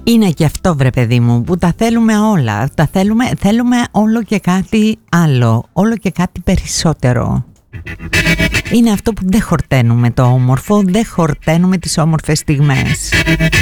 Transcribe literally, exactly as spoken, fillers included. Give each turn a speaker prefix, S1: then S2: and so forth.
S1: Είναι και αυτό, βρε παιδί μου, που τα θέλουμε όλα. Τα θέλουμε, θέλουμε όλο και κάτι άλλο, όλο και κάτι περισσότερο. Είναι αυτό που δεν χορταίνουμε το όμορφο, δεν χορταίνουμε τις όμορφες στιγμές.